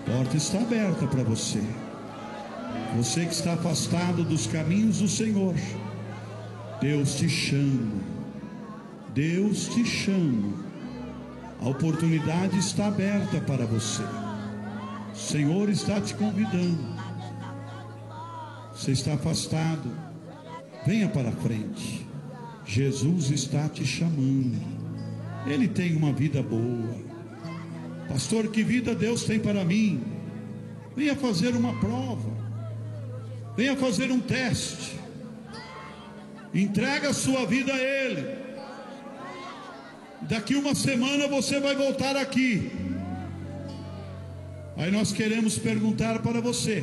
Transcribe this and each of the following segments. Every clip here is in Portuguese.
porta está aberta para você. Você que está afastado dos caminhos do Senhor, Deus te chama. Deus te chama. A oportunidade está aberta para você. O Senhor está te convidando. Você está afastado, venha para frente. Jesus está te chamando. Ele tem uma vida boa. Pastor, que vida Deus tem para mim? Venha fazer uma prova. Venha fazer um teste. Entrega a sua vida a Ele. Daqui uma semana você vai voltar aqui. Aí nós queremos perguntar para você: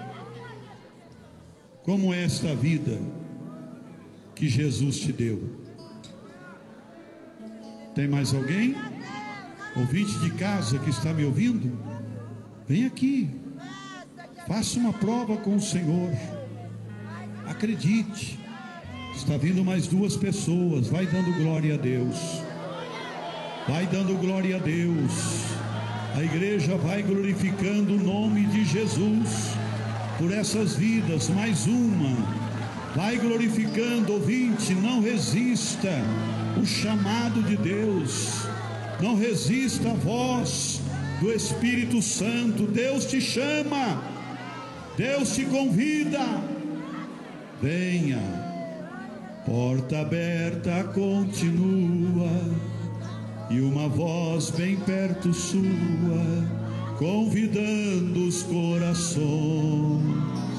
como é esta vida que Jesus te deu? Tem mais alguém? Ouvinte de casa que está me ouvindo? Vem aqui. Faça uma prova com o Senhor. Acredite. Está vindo mais 2 pessoas. Vai dando glória a Deus. Vai dando glória a Deus. A igreja vai glorificando o nome de Jesus por essas vidas. Mais uma. Vai glorificando, ouvinte. Não resista o chamado de Deus. Não resista à voz do Espírito Santo. Deus te chama. Deus te convida. Venha. Porta aberta continua, e uma voz bem perto sua, convidando os corações.